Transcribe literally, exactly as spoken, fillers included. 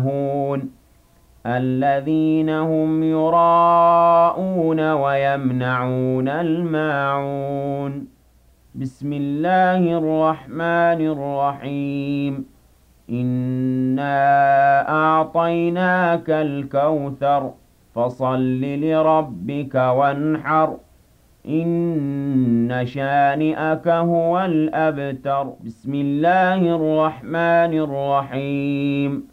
الذين هم يراءون ويمنعون الماعون بسم الله الرحمن الرحيم إنا أعطيناك الكوثر فصل لربك وانحر إن شانئك هو الأبتر بسم الله الرحمن الرحيم